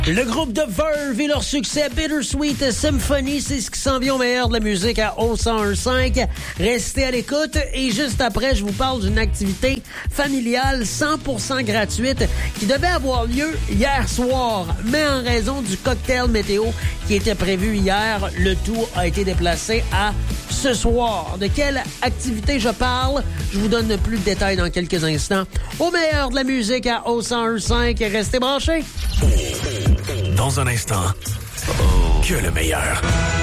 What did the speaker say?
Le groupe de Verve et leur succès Bittersweet Symphony, c'est ce qui s'en vient au meilleur de la musique à 101.5. Restez à l'écoute et juste après, je vous parle d'une activité familiale 100% gratuite qui devait avoir lieu hier soir. Mais en raison du cocktail météo qui était prévu hier, le tout a été déplacé à ce soir. De quelle activité je parle? Je vous donne plus de détails dans quelques instants. Au meilleur de la musique à 101.5. Restez branchés. Dans un instant, que le meilleur.